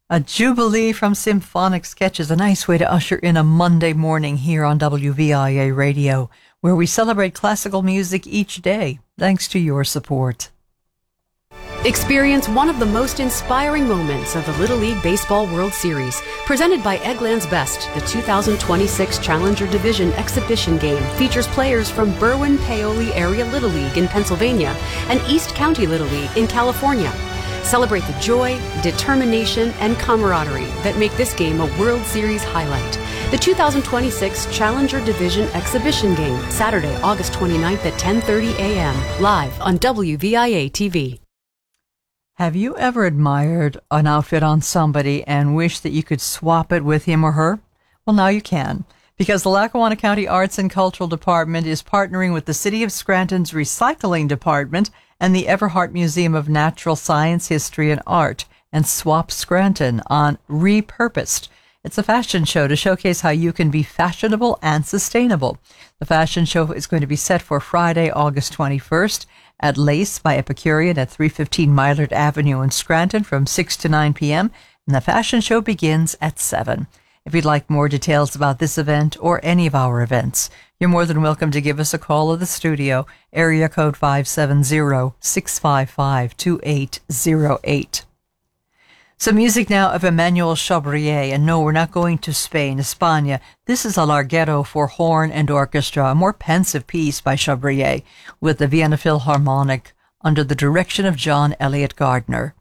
A jubilee from Symphonic Sketches, a nice way to usher in a Monday morning here on WVIA Radio, where we celebrate classical music each day, thanks to your support. Experience one of the most inspiring moments of the Little League Baseball World Series. Presented by Eggland's Best, the 2026 Challenger Division Exhibition Game features players from Berwyn-Paoli Area Little League in Pennsylvania and East County Little League in California. Celebrate the joy, determination, and camaraderie that make this game a World Series highlight. The 2026 Challenger Division Exhibition Game, Saturday, August 29th at 10:30 a.m., live on WVIA TV. Have you ever admired an outfit on somebody and wished that you could swap it with him or her? Well, now you can, because the Lackawanna County Arts and Cultural Department is partnering with the City of Scranton's Recycling Department and the Everhart Museum of Natural Science, History, and Art, and Swap Scranton on Repurposed. It's a fashion show to showcase how you can be fashionable and sustainable. The fashion show is going to be set for Friday, August 21st at Lace by Epicurean at 315 Mylard Avenue in Scranton from 6 to 9 p.m., and the fashion show begins at 7. If you'd like more details about this event or any of our events, you're more than welcome to give us a call at the studio, area code 570-655-2808. Some music now of Emmanuel Chabrier, and no, we're not going to Spain, España. This is a larghetto for horn and orchestra, a more pensive piece by Chabrier, with the Vienna Philharmonic under the direction of John Elliott Gardner.